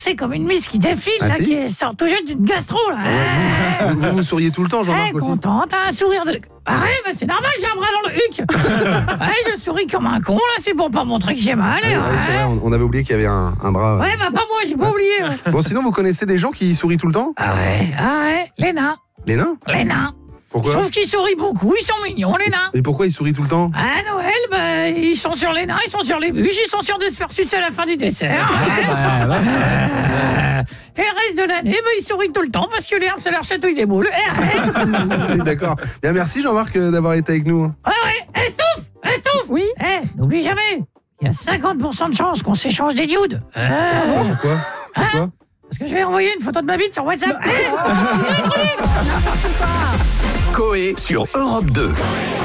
C'est comme une miss qui défile, Ah, là, si qui sort tout juste d'une gastro, là. Vous souriez tout le temps, Jean-Marc aussi. Contente, t'as un sourire de... Ah ouais, bah c'est normal, j'ai un bras dans le huc. Ouais, je souris comme un con, là, c'est pour pas montrer que j'ai mal. Ah oui, c'est vrai, on avait oublié qu'il y avait un bras. Ouais, bah pas moi, j'ai pas oublié. Bon, sinon, vous connaissez des gens qui sourient tout le temps? Ah ouais, les nains. Les nains? Les nains. Pourquoi? Je trouve qu'ils sourient beaucoup, ils sont mignons, les nains. Et pourquoi ils sourient tout le temps? À Noël, bah, ils sont sur les nains, ils sont sur les bûches, ils sont sûrs de se faire sucer à la fin du dessert. Et le reste de l'année, bah, ils sourient tout le temps parce que l'herbe, ça leur chatouille des boules. D'accord. Bien, merci Jean-Marc d'avoir été avec nous. Ouais, Stouff. Oui. N'oublie jamais, il y a 50% de chances qu'on s'échange des nudes. Pourquoi? Parce que je vais envoyer une photo de ma bite sur WhatsApp. Coé sur Europe 2.